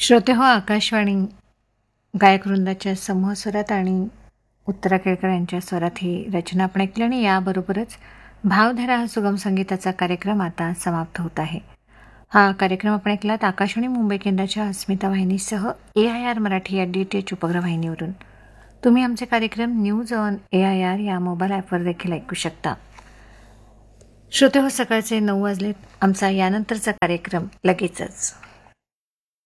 श्रोते हो, आकाशवाणी गायक वृंदाच्या समूह स्वरात आणि उत्तरा केळकर यांच्या स्वरात ही रचना आपण ऐकली आणि याबरोबरच भावधारा हा सुगम संगीताचा कार्यक्रम आता समाप्त होत आहे. हा कार्यक्रम आपण ऐकलात आकाशवाणी मुंबई केंद्राच्या अस्मिता वाहिनीसह AIR मराठी या DTH उपग्रह वाहिनीवरून. तुम्ही आमचे कार्यक्रम न्यूज ऑन AIR या मोबाईल ॲपवर देखील ऐकू शकता. श्रोते हो, सकाळचे 9 वाजलेत. आमचा यानंतरचा कार्यक्रम लगेचच.